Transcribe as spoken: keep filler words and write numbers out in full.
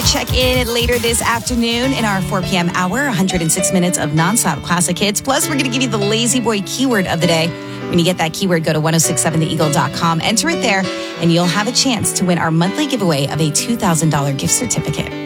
to check in later this afternoon in our four p.m. hour, one hundred six minutes of nonstop classic hits. Plus, we're going to give you the Lazy Boy keyword of the day. When you get that keyword, go to ten sixty-seven the eagle dot com, enter it there, and you'll have a chance to win our monthly giveaway of a two thousand dollars gift certificate.